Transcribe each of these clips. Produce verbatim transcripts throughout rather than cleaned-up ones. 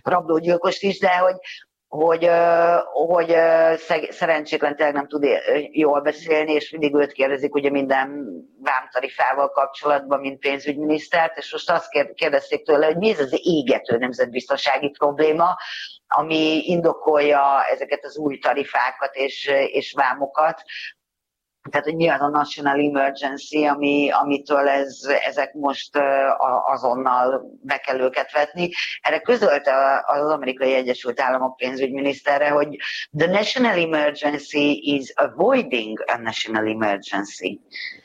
rablógyilkost is, de hogy hogy, hogy szerencsétlen tényleg nem tud jól beszélni, és mindig őt kérdezik ugye minden vámtarifával kapcsolatban, mint pénzügyminisztert, és most azt kérdezték tőle, hogy mi ez az égető nemzetbiztonsági probléma, ami indokolja ezeket az új tarifákat és, és vámokat. Tehát, hogy mi az a national emergency, ami, amitől ez, ezek most azonnal be kell őket vetni. Erre közölte az Amerikai Egyesült Államok pénzügyminisztere, hogy the national emergency is avoiding a national emergency.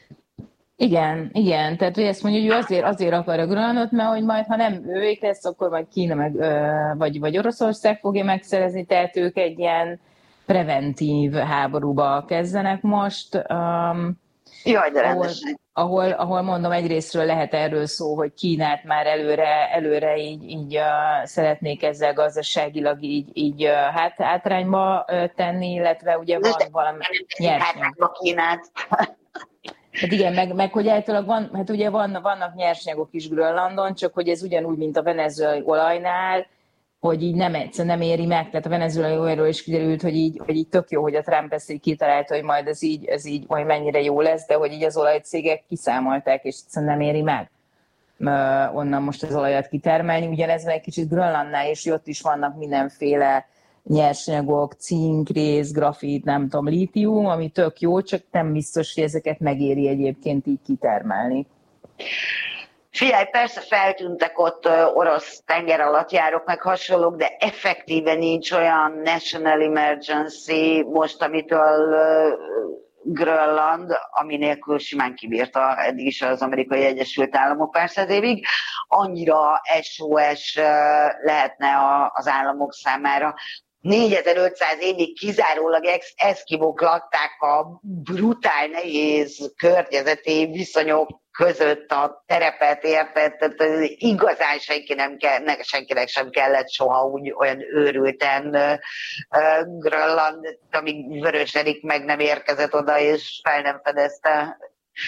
Igen, igen, tehát hogy ezt mondja, hogy ő azért, azért akar a Grönlandot, mert hogy majd, ha nem ők lesz, akkor majd Kína meg, vagy, vagy Oroszország fogja megszerezni, tehát ők egy ilyen preventív háborúba kezdenek most. Um, Jaj, de ahol, ahol, ahol mondom, egyrésztről lehet erről szó, hogy Kínát már előre, előre így, így uh, szeretnék ezzel gazdaságilag így, így uh, hát, hátrányba uh, tenni, illetve ugye van valami nyersanyag. Kínát. Hát igen, meg, meg hogy általában van, hát ugye van, vannak nyersanyagok is Grönlandon, csak hogy ez ugyanúgy, mint a venezuelai olajnál, hogy így nem, nem éri meg, tehát a venezuelai olajról is kiderült, hogy így, hogy így tök jó, hogy a Trump ezt így kitalálta, hogy majd ez így, ez így majd mennyire jó lesz, de hogy így az olajcégek kiszámolták, és egyszerűen nem éri meg onnan most az olajat kitermelni. Ugyanez egy kicsit Grönlandnál, és ott is vannak mindenféle nyersanyagok, cink, réz, grafit, nem tudom, lítium, ami tök jó, csak nem biztos, hogy ezeket megéri egyébként így kitermelni. Figyelj, persze feltűntek ott orosz tengeralattjárók, meg hasonlók, de effektíve nincs olyan national emergency most, amitől Grönland, ami nélkül simán kibírta eddig is az Amerikai Egyesült Államok pár száz évig, annyira es o es lehetne az államok számára. négyezer-ötszáz évig kizárólag eszkimók lakták a brutál, nehéz környezeti viszonyok között a terepet, érted? Tehát igazán senki nem kell, senkinek sem kellett soha úgy olyan őrülten uh, Grönland, amíg Vörös Erik meg nem érkezett oda, és fel nem fedezte.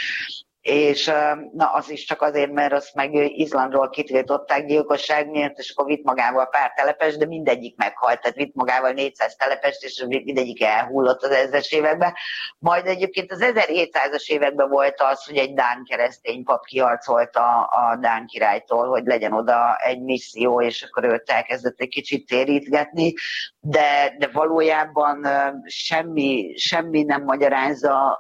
És na, az is csak azért, mert azt meg Izlandról kitiltották gyilkosság miatt, és akkor vitt magával pár telepes, de mindegyik meghalt, tehát vitt magával négyszáz telepest, és mindegyik elhullott az ezres években. Majd egyébként az ezerhétszázas években volt az, hogy egy dán keresztény pap kiharcolta a dán királytól, hogy legyen oda egy misszió, és akkor őt elkezdett egy kicsit térítgetni, de, de valójában semmi, semmi nem magyarázza.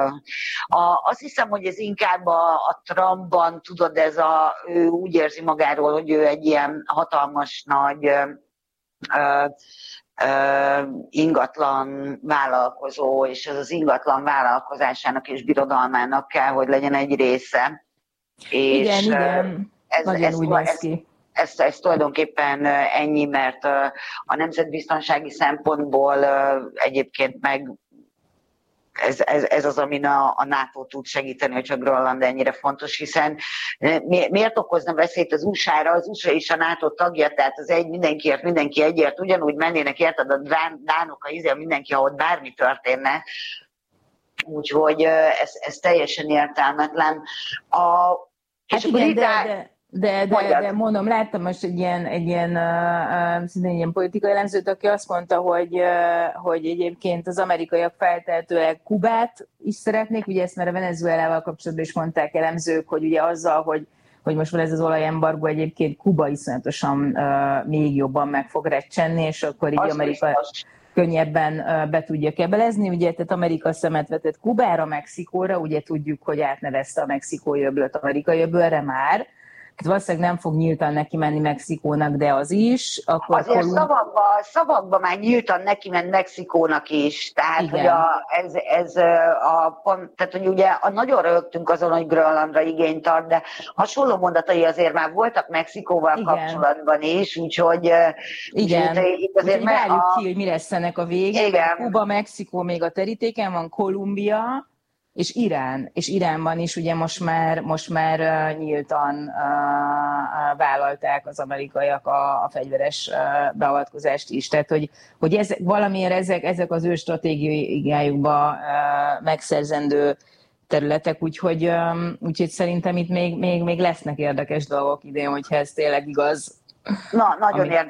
Azt hiszem, hogy ez inkább a, a Trumpban, tudod, ez a, ő úgy érzi magáról, hogy ő egy ilyen hatalmas nagy ö, ö, ingatlan vállalkozó, és ez az ingatlan vállalkozásának és birodalmának kell, hogy legyen egy része. Igen, és, igen, ez, nagyon ez, úgy lesz ki. Ez, ez, ez tulajdonképpen ennyi, mert a nemzetbiztonsági szempontból egyébként meg Ez, ez, ez az, amin a, a NATO tud segíteni, hogyha Grönland ennyire fontos, hiszen mi, miért okozna veszélyt az u es á-ra? Az u es á is a NATO tagja, tehát az egy mindenkiért, mindenki egyért, ugyanúgy mennének, érted, a dánok, a izé, mindenki, ha ott bármi történne. Úgyhogy ez, ez teljesen értelmetlen. A, és hát igen, britán... de, de... De, de, de mondom, láttam most egy ilyen, egy ilyen, uh, szintén ilyen politikai elemzőt, aki azt mondta, hogy, uh, hogy egyébként az amerikaiak feltehetőleg Kubát is szeretnék, ugye ezt már a Venezuelával kapcsolatban is mondták elemzők, hogy ugye azzal, hogy, hogy most van ez az olajembargó, egyébként Kuba iszonyatosan uh, még jobban meg fog recsenni, és akkor így az Amerika biztos könnyebben uh, be tudja kebelezni. Ugye, tehát Amerika szemet vetett Kubára, Mexikóra, ugye tudjuk, hogy átnevezte a mexikói öblöt amerikai öbölre már. Valószínűleg nem fog nyíltan neki menni Mexikónak, de az is. Akkor Azért Kolum... szavakban szavakba már nyíltan neki ment Mexikónak is. Tehát, igen, hogy a, ez, ez a pont, tehát, hogy ugye a, nagyon rögtünk azon, hogy Grönlandra igényt tart, de hasonló mondatai azért már voltak Mexikóval, igen, kapcsolatban is, úgyhogy igen. Úgy, itt azért úgyhogy várjuk a... ki, hogy mi lesz ennek a vége. Igen. Kuba, Mexikó még a terítéken van, Kolumbia, és Irán, és Iránban is ugye most már, most már uh, nyíltan uh, uh, vállalták az amerikaiak a, a fegyveres uh, beavatkozást is. Tehát, hogy, hogy ez, valamiért ezek, ezek az ő stratégiájukba uh, megszerzendő területek, úgyhogy, um, úgyhogy szerintem itt még, még, még lesznek érdekes dolgok idén, hogyha ez tényleg igaz. Na, nagyon ami...